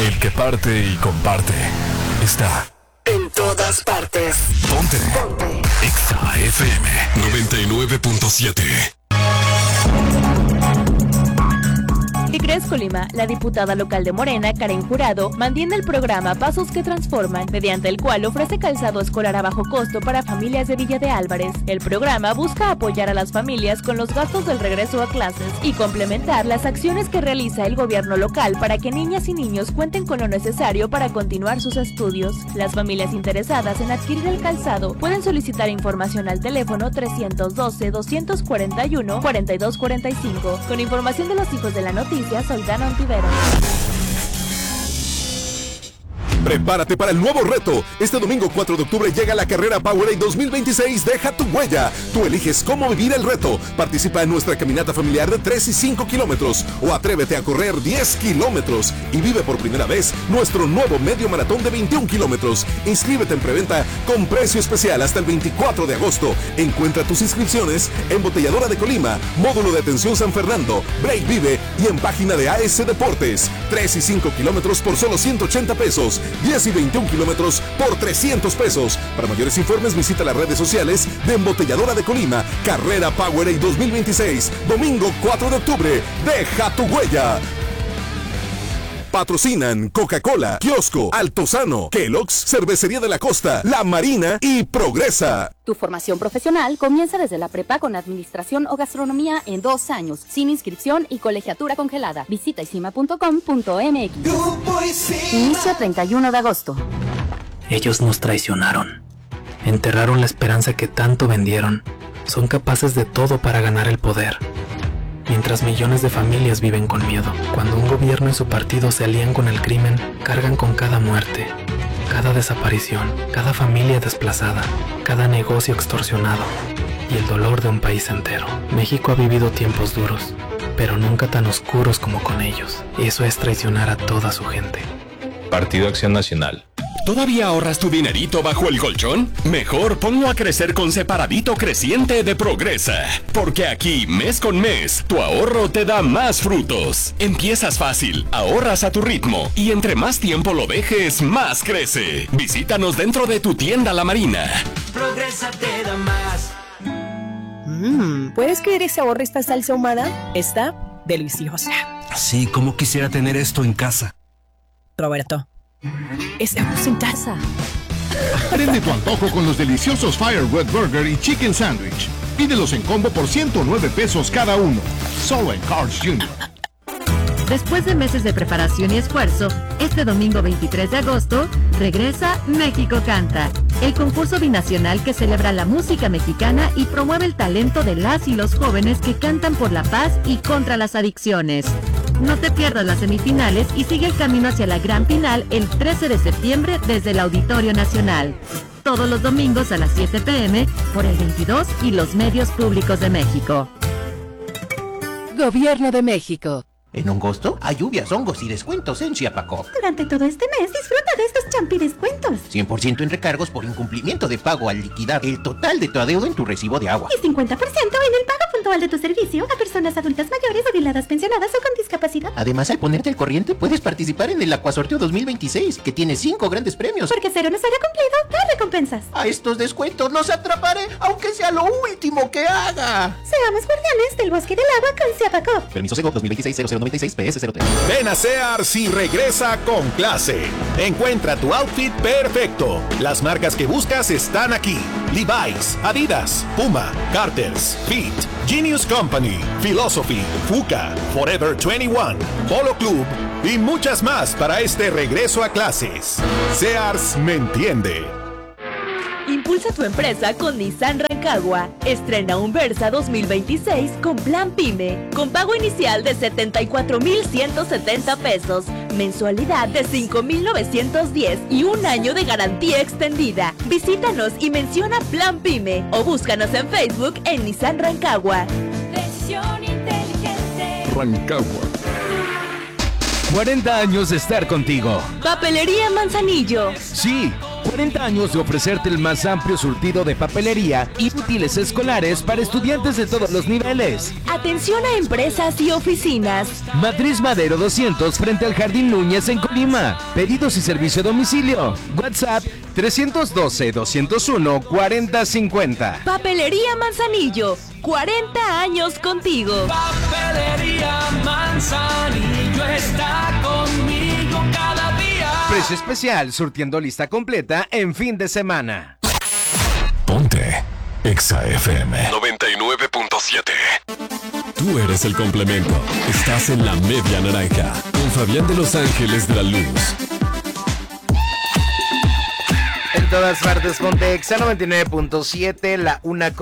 El que parte y comparte está en todas partes. Ponte. Exa FM 99.7. ¿Qué crees, Colima? La diputada local de Morena, Karen Jurado, mantiene el programa Pasos que Transforman, mediante el cual ofrece calzado escolar a bajo costo para familias de Villa de Álvarez. El programa busca apoyar a las familias con los gastos del regreso a clases y complementar las acciones que realiza el gobierno local para que niñas y niños cuenten con lo necesario para continuar sus estudios. Las familias interesadas en adquirir el calzado pueden solicitar información al teléfono 312-241-4245. Con información de los hijos de la noticia, soy Dana Ontiveros. Prepárate para el nuevo reto. Este domingo 4 de octubre llega la carrera Powerade 2026. Deja tu huella. Tú eliges cómo vivir el reto. Participa en nuestra caminata familiar de 3 y 5 kilómetros o atrévete a correr 10 kilómetros y vive por primera vez nuestro nuevo medio maratón de 21 kilómetros. Inscríbete en preventa con precio especial hasta el 24 de agosto. Encuentra tus inscripciones en Botelladora de Colima, Módulo de Atención San Fernando, Break Vive y en página de AS Deportes. 3 y 5 kilómetros por solo 180 pesos. 10 y 21 kilómetros por 300 pesos. Para mayores informes visita las redes sociales de Embotelladora de Colima. Carrera Powerade 2026, domingo 4 de octubre. Deja tu huella. Patrocinan Coca-Cola, Kiosco, Altozano, Kellogg's, Cervecería de la Costa, La Marina y Progresa. Tu formación profesional comienza desde la prepa con administración o gastronomía en 2 años, sin inscripción y colegiatura congelada. Visita isima.com.mx. Inicio 31 de agosto. Ellos nos traicionaron. Enterraron la esperanza que tanto vendieron. Son capaces de todo para ganar el poder. Mientras millones de familias viven con miedo. Cuando un gobierno y su partido se alían con el crimen, cargan con cada muerte, cada desaparición, cada familia desplazada, cada negocio extorsionado y el dolor de un país entero. México ha vivido tiempos duros, pero nunca tan oscuros como con ellos. Eso es traicionar a toda su gente. Partido Acción Nacional. ¿Todavía ahorras tu dinerito bajo el colchón? Mejor ponlo a crecer con Separadito Creciente de Progresa. Porque aquí, mes con mes, tu ahorro te da más frutos. Empiezas fácil, ahorras a tu ritmo y entre más tiempo lo dejes, más crece. Visítanos dentro de tu tienda La Marina. Progresa te da más. ¿Puedes creer ese ahorro esta salsa ahumada? Está deliciosa. Sí, como quisiera tener esto en casa. Roberto, estamos en casa. Prende tu antojo con los deliciosos Fire Red Burger y Chicken Sandwich. Pídelos en combo por 109 pesos cada uno. Solo en Carl's Jr. Después de meses de preparación y esfuerzo, este domingo 23 de agosto, regresa México Canta, el concurso binacional que celebra la música mexicana y promueve el talento de las y los jóvenes que cantan por la paz y contra las adicciones. No te pierdas las semifinales y sigue el camino hacia la gran final el 13 de septiembre desde el Auditorio Nacional. Todos los domingos a las 7 p.m. por el 22 y los medios públicos de México. Gobierno de México. En Hongosto hay lluvias, hongos y descuentos en Chiapaco. Durante todo este mes disfruta de estos champi descuentos. 100% en recargos por incumplimiento de pago al liquidar el total de tu adeudo en tu recibo de agua. Y 50% en el pago puntual de tu servicio a personas adultas mayores, jubiladas, pensionadas o con discapacidad. Además, al ponerte al corriente, puedes participar en el Acuasorteo 2026, que tiene 5 grandes premios. Porque ser un usuario cumplido da recompensas. A estos descuentos los atraparé, aunque sea lo último que haga. Seamos guardianes del bosque del agua con Chiapaco. Permiso Sego 2026-0096 PS03. Ven a Sears y regresa con clase. Encuentra tu outfit perfecto. Las marcas que buscas están aquí: Levi's, Adidas, Puma, Carter's, Fit, Genius Company, Philosophy, Fuka, Forever 21, Polo Club y muchas más para este regreso a clases. Sears me entiende. Impulsa tu empresa con Nissan Rancagua. Estrena un Versa 2026 con Plan PYME, con pago inicial de 74,170 pesos, mensualidad de 5,910 y un año de garantía extendida. Visítanos y menciona Plan PYME o búscanos en Facebook en Nissan Rancagua. Decisión inteligente. Rancagua. 40 años de estar contigo. Papelería Manzanillo. Sí, 40 años de ofrecerte el más amplio surtido de papelería y útiles escolares para estudiantes de todos los niveles. Atención a empresas y oficinas. Matriz Madero 200 frente al Jardín Núñez en Colima. Pedidos y servicio a domicilio. WhatsApp 312-201-4050. Papelería Manzanillo. 40 años contigo. Papelería Manzanillo está conmigo cada día. Precio especial, surtiendo lista completa en fin de semana. Ponte Exa FM 99.7. Tú eres el complemento. Estás en la media naranja con Fabián de Los Ángeles de la Luz. En todas partes, ponte Exa 99.7, la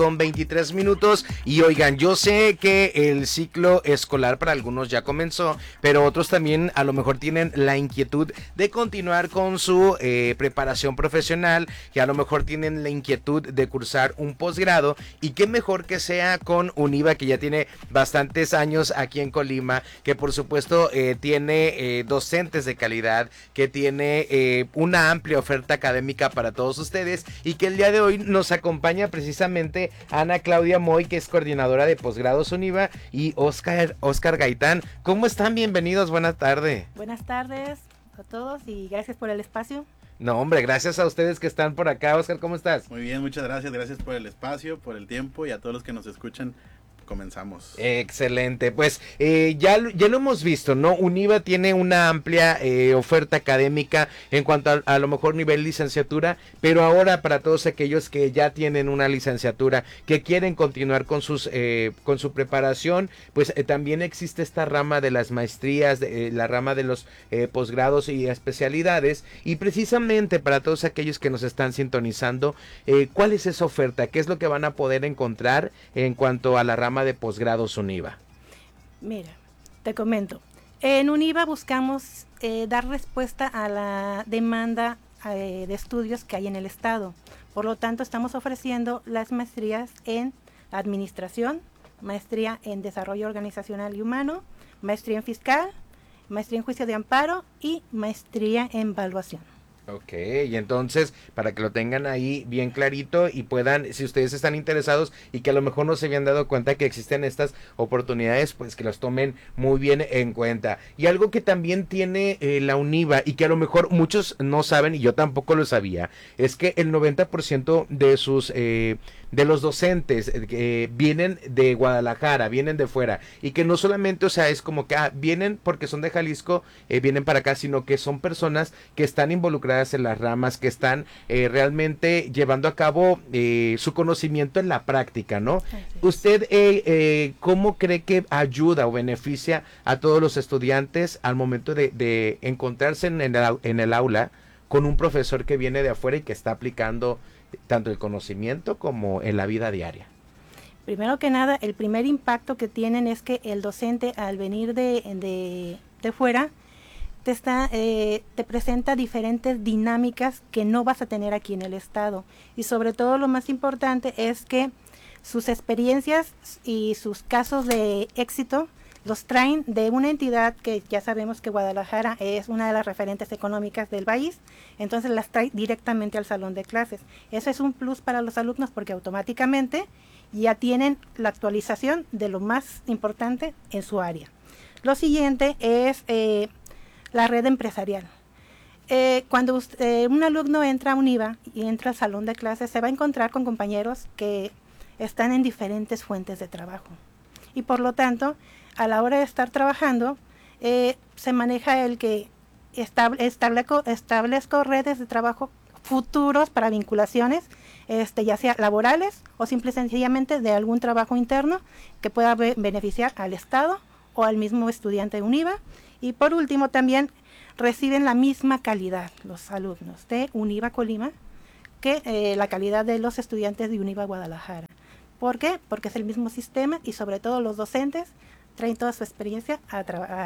1:23. Y oigan, yo sé que el ciclo escolar para algunos ya comenzó, pero otros también a lo mejor tienen la inquietud de continuar con su preparación profesional, y a lo mejor tienen la inquietud de cursar un posgrado, y qué mejor que sea con Univa, que ya tiene bastantes años aquí en Colima, que por supuesto tiene docentes de calidad, que tiene una amplia oferta académica para todos ustedes, y que el día de hoy nos acompaña precisamente Ana Claudia Moy, que es coordinadora de posgrados Univa, y Oscar Gaitán. ¿Cómo están? Bienvenidos, buenas tardes. Buenas tardes a todos y gracias por el espacio. No, hombre, gracias a ustedes que están por acá. Oscar, ¿cómo estás? Muy bien, muchas gracias por el espacio, por el tiempo, y a todos los que nos escuchan. Comenzamos. Excelente, pues ya lo hemos visto, ¿no? Univa tiene una amplia oferta académica en cuanto a lo mejor nivel licenciatura, pero ahora para todos aquellos que ya tienen una licenciatura, que quieren continuar con su preparación, pues también existe esta rama de las maestrías, la rama de los posgrados y especialidades, y precisamente para todos aquellos que nos están sintonizando, ¿cuál es esa oferta? ¿Qué es lo que van a poder encontrar en cuanto a la rama de posgrados Univa? Mira, te comento. En Univa buscamos dar respuesta a la demanda de estudios que hay en el estado. Por lo tanto, estamos ofreciendo las maestrías en administración, maestría en desarrollo organizacional y humano, maestría en fiscal, maestría en juicio de amparo y maestría en evaluación. Ok, y entonces para que lo tengan ahí bien clarito y puedan, si ustedes están interesados y que a lo mejor no se habían dado cuenta que existen estas oportunidades, pues que los tomen muy bien en cuenta. Y algo que también tiene la Univa y que a lo mejor muchos no saben, y yo tampoco lo sabía, es que el 90% de sus de los docentes vienen de Guadalajara, vienen de fuera, y que no solamente, o sea, es como que vienen porque son de Jalisco, vienen para acá, sino que son personas que están involucradas en las ramas, que están realmente llevando a cabo su conocimiento en la práctica, ¿no? ¿Usted cómo cree que ayuda o beneficia a todos los estudiantes al momento de encontrarse en el aula con un profesor que viene de afuera y que está aplicando tanto el conocimiento como en la vida diaria? Primero que nada, el primer impacto que tienen es que el docente, al venir de fuera, te presenta diferentes dinámicas que no vas a tener aquí en el estado, y sobre todo lo más importante es que sus experiencias y sus casos de éxito los traen de una entidad que ya sabemos que Guadalajara es una de las referentes económicas del país, entonces las trae directamente al salón de clases. Eso es un plus para los alumnos porque automáticamente ya tienen la actualización de lo más importante en su área. Lo siguiente es la red empresarial. Cuando un alumno entra a Univa y entra al salón de clases, se va a encontrar con compañeros que están en diferentes fuentes de trabajo. Y por lo tanto, a la hora de estar trabajando, se maneja el que establezco redes de trabajo futuros para vinculaciones, ya sea laborales o simple y sencillamente de algún trabajo interno que pueda beneficiar al Estado o al mismo estudiante de Univa. Y por último, también reciben la misma calidad los alumnos de Univa Colima que la calidad de los estudiantes de Univa Guadalajara. ¿Por qué? Porque es el mismo sistema y sobre todo los docentes traen toda su experiencia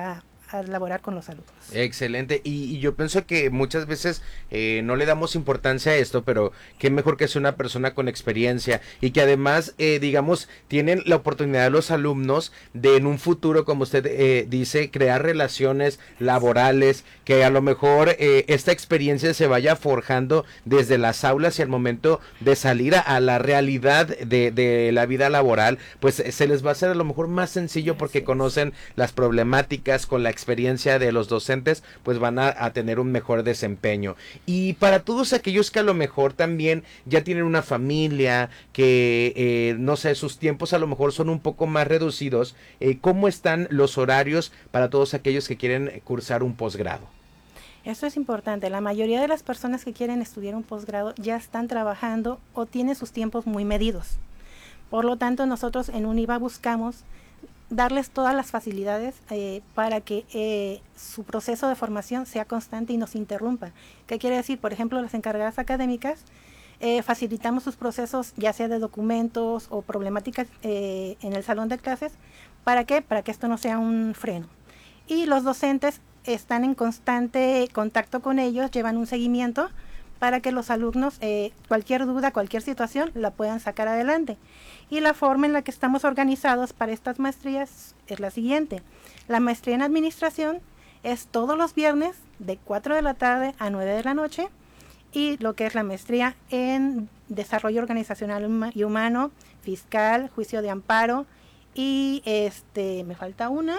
laborar con los alumnos. Excelente, y yo pienso que muchas veces no le damos importancia a esto, pero qué mejor que sea una persona con experiencia y que además, digamos, tienen la oportunidad los alumnos de en un futuro, como usted dice, crear relaciones laborales, que a lo mejor esta experiencia se vaya forjando desde las aulas y al momento de salir a la realidad de la vida laboral, pues se les va a hacer a lo mejor más sencillo porque conocen las problemáticas con la experiencia de los docentes, pues van a tener un mejor desempeño. Y para todos aquellos que a lo mejor también ya tienen una familia, que no sé, sus tiempos a lo mejor son un poco más reducidos, ¿cómo están los horarios para todos aquellos que quieren cursar un posgrado? Esto es importante. La mayoría de las personas que quieren estudiar un posgrado ya están trabajando o tienen sus tiempos muy medidos. Por lo tanto, nosotros en UNIVA buscamos darles todas las facilidades para que su proceso de formación sea constante y no se interrumpa. ¿Qué quiere decir? Por ejemplo, las encargadas académicas facilitamos sus procesos ya sea de documentos o problemáticas en el salón de clases. ¿Para qué? Para que esto no sea un freno. Y los docentes están en constante contacto con ellos, llevan un seguimiento para que los alumnos, cualquier duda, cualquier situación, la puedan sacar adelante. Y la forma en la que estamos organizados para estas maestrías es la siguiente. La maestría en administración es todos los viernes de 4 de la tarde a 9 de la noche, y lo que es la maestría en desarrollo organizacional y humano, fiscal, juicio de amparo, y me falta una,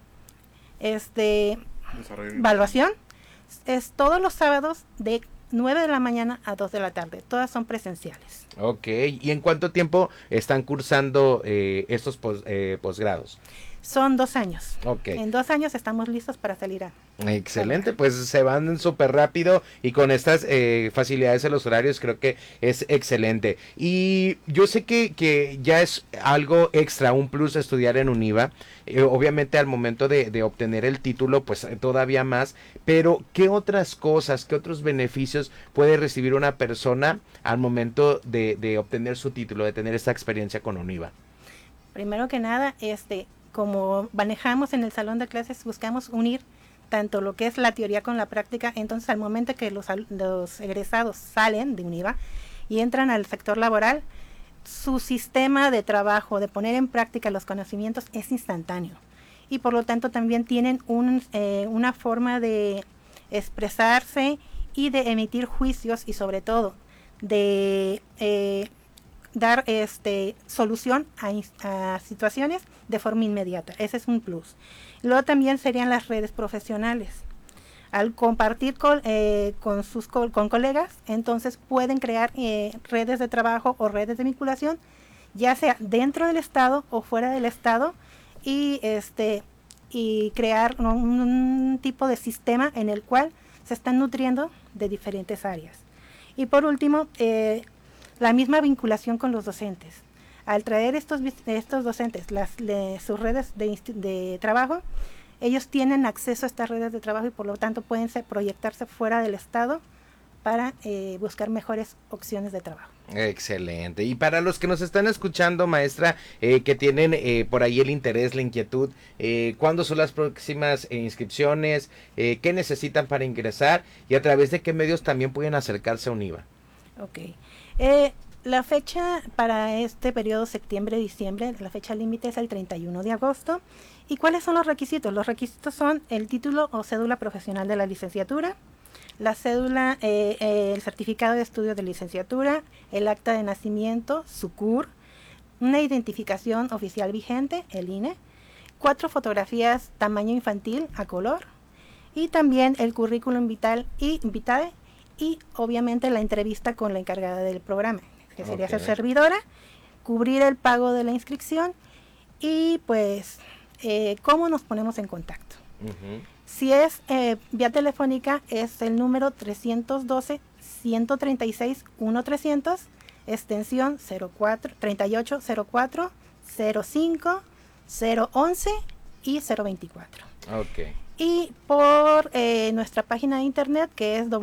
evaluación, es todos los sábados de 9 de la mañana a 2 de la tarde. Todas son presenciales. Ok, ¿y en cuánto tiempo están cursando estos posgrados? Son 2 años. Okay. En 2 años estamos listos para salir a... Excelente, pues se van súper rápido y con estas facilidades en los horarios creo que es excelente. Y yo sé que ya es algo extra, un plus estudiar en UNIVA. Obviamente al momento de obtener el título, pues todavía más, pero ¿qué otras cosas, qué otros beneficios puede recibir una persona al momento de obtener su título, de tener esta experiencia con UNIVA? Primero que nada, como manejamos en el salón de clases, buscamos unir tanto lo que es la teoría con la práctica. Entonces al momento que los egresados salen de UNIVA y entran al sector laboral, su sistema de trabajo, de poner en práctica los conocimientos es instantáneo, y por lo tanto también tienen una forma de expresarse y de emitir juicios, y sobre todo de dar solución a situaciones de forma inmediata. Ese es un plus. Luego también serían las redes profesionales. Al compartir con colegas, entonces pueden crear redes de trabajo o redes de vinculación, ya sea dentro del estado o fuera del estado, y crear un tipo de sistema en el cual se están nutriendo de diferentes áreas. Y por último, la misma vinculación con los docentes. Al traer estos docentes sus redes de trabajo, ellos tienen acceso a estas redes de trabajo y por lo tanto pueden proyectarse fuera del estado para buscar mejores opciones de trabajo. Excelente. Y para los que nos están escuchando, maestra, que tienen por ahí el interés, la inquietud, ¿cuándo son las próximas inscripciones? ¿Qué necesitan para ingresar? ¿Y a través de qué medios también pueden acercarse a UNIVA? Ok. La fecha para este periodo septiembre-diciembre, la fecha límite es el 31 de agosto. ¿Y cuáles son los requisitos? Los requisitos son el título o cédula profesional de la licenciatura, la cédula, el certificado de estudio de licenciatura, el acta de nacimiento, su CUR, una identificación oficial vigente, el INE, 4 fotografías tamaño infantil a color, y también el currículum vitae, y obviamente la entrevista con la encargada del programa, que sería ser servidora, cubrir el pago de la inscripción y pues cómo nos ponemos en contacto. Si es vía telefónica, es el número 312-136-1300, extensión 3804, 05, 011 y 024. Okay. Y por nuestra página de internet, que es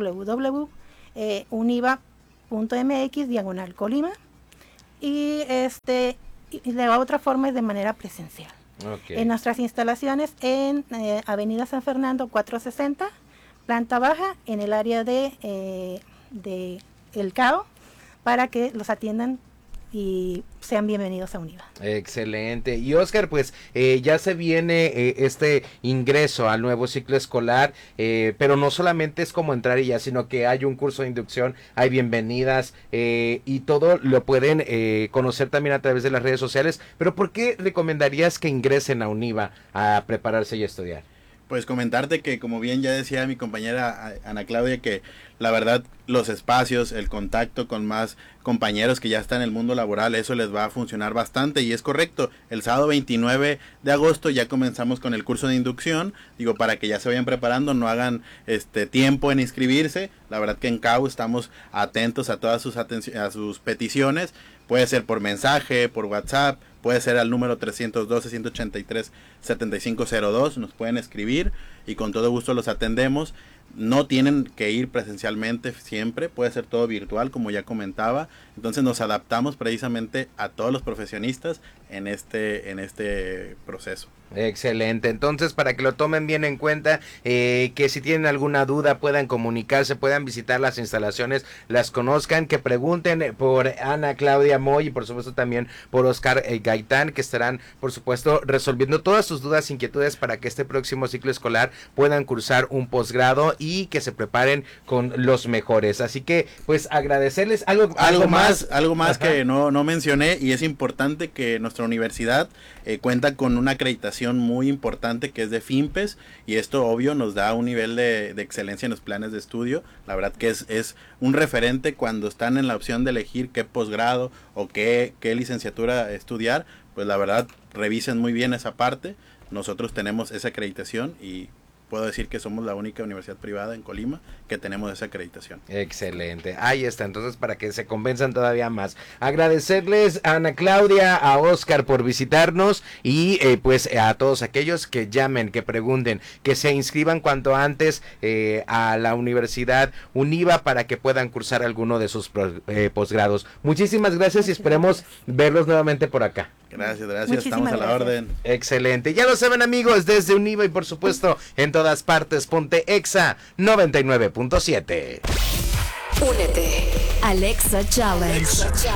www.univa.mx/Colima, y de otra forma es de manera presencial. Okay. En nuestras instalaciones en Avenida San Fernando 460, planta baja, en el área de El CAO, para que los atiendan y sean bienvenidos a UNIVA. Excelente. Y Oscar, pues ya se viene este ingreso al nuevo ciclo escolar, pero no solamente es como entrar y ya, sino que hay un curso de inducción, hay bienvenidas y todo lo pueden conocer también a través de las redes sociales. Pero ¿por qué recomendarías que ingresen a UNIVA a prepararse y a estudiar? Pues comentarte que, como bien ya decía mi compañera Ana Claudia, que la verdad los espacios, el contacto con más compañeros que ya están en el mundo laboral, eso les va a funcionar bastante, y es correcto. El sábado 29 de agosto ya comenzamos con el curso de inducción, digo, para que ya se vayan preparando, no hagan tiempo en inscribirse. La verdad que en CAU estamos atentos a todas sus peticiones, puede ser por mensaje, por WhatsApp, puede ser al número 312-183-7502, nos pueden escribir y con todo gusto los atendemos. No tienen que ir presencialmente siempre, puede ser todo virtual, como ya comentaba. Entonces nos adaptamos precisamente a todos los profesionistas en este proceso. Excelente, entonces para que lo tomen bien en cuenta, que si tienen alguna duda puedan comunicarse, puedan visitar las instalaciones, las conozcan, que pregunten por Ana Claudia Moy y por supuesto también por Oscar Gaitán, que estarán por supuesto resolviendo todas sus dudas, inquietudes para que este próximo ciclo escolar puedan cursar un posgrado y que se preparen con los mejores. Así que pues agradecerles algo más que no mencioné, y es importante que nuestra universidad cuenta con una acreditación muy importante que es de FIMPES, y esto obvio nos da un nivel de excelencia en los planes de estudio. La verdad que es un referente cuando están en la opción de elegir qué posgrado o qué licenciatura estudiar. Pues la verdad, revisen muy bien esa parte. Nosotros tenemos esa acreditación y puedo decir que somos la única universidad privada en Colima que tenemos esa acreditación. Excelente, ahí está, entonces para que se convenzan todavía más. Agradecerles a Ana Claudia, a Oscar por visitarnos y pues a todos aquellos que llamen, que pregunten, que se inscriban cuanto antes a la Universidad UNIVA para que puedan cursar alguno de sus posgrados. Muchísimas gracias y esperemos verlos nuevamente por acá. Gracias, estamos a la orden. Excelente, ya lo saben amigos, desde UNIVA y por supuesto en todas partes, ponte Exa 99.7. Únete. Alexa Challenge.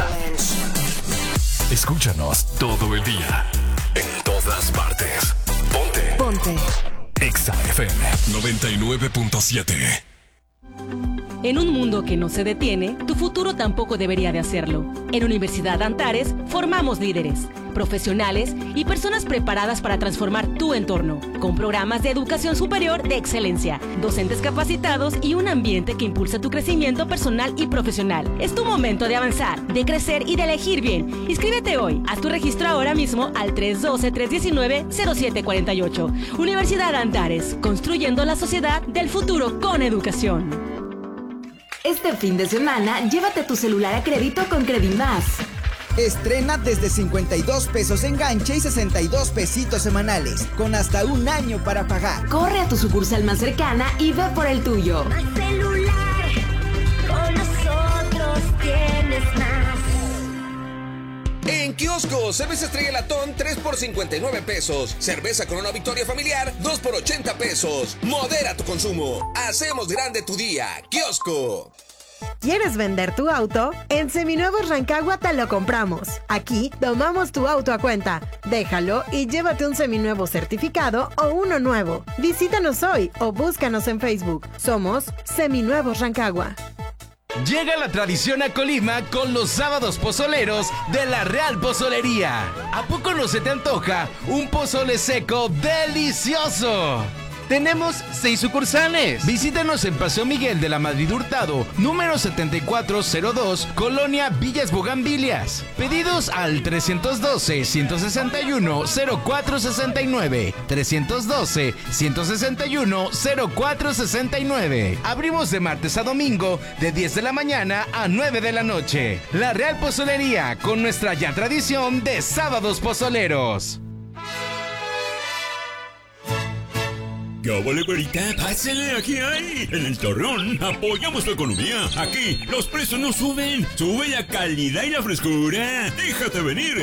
Escúchanos todo el día, en todas partes. Ponte Exa FM 99.7. En un mundo que no se detiene, tu futuro tampoco debería de hacerlo. En Universidad Antares formamos líderes, profesionales y personas preparadas para transformar tu entorno, con programas de educación superior de excelencia, docentes capacitados y un ambiente que impulsa tu crecimiento personal y profesional. Es tu momento de avanzar, de crecer y de elegir bien. Inscríbete hoy. Haz tu registro ahora mismo al 312-319-0748. Universidad Antares, construyendo la sociedad del futuro con educación. Este fin de semana, llévate tu celular a crédito con Credimás. Estrena desde 52 pesos enganche y 62 pesitos semanales, con hasta un año para pagar. Corre a tu sucursal más cercana y ve por el tuyo. Más celular, con nosotros tienes más. En Kiosco, cerveza Estrella Latón 3 por 59 pesos. Cerveza Corona Victoria Familiar 2 por 80 pesos. Modera tu consumo. Hacemos grande tu día. Kiosco. ¿Quieres vender tu auto? En Seminuevos Rancagua te lo compramos. Aquí tomamos tu auto a cuenta. Déjalo y llévate un seminuevo certificado o uno nuevo. Visítanos hoy o búscanos en Facebook. Somos Seminuevos Rancagua. Llega la tradición a Colima con los sábados pozoleros de la Real Pozolería. ¿A poco no se te antoja un pozole seco delicioso? Tenemos 6 sucursales. Visítanos en Paseo Miguel de la Madrid Hurtado, número 7402, Colonia Villas Bugambilias. Pedidos al 312-161-0469. 312-161-0469. Abrimos de martes a domingo, de 10 de la mañana a 9 de la noche. La Real Pozolería, con nuestra ya tradición de sábados pozoleros. ¿Qué vale, güerita? Pásale, aquí hay. En el Torrón apoyamos tu economía. Aquí los precios no suben. Sube la calidad y la frescura. Déjate venir.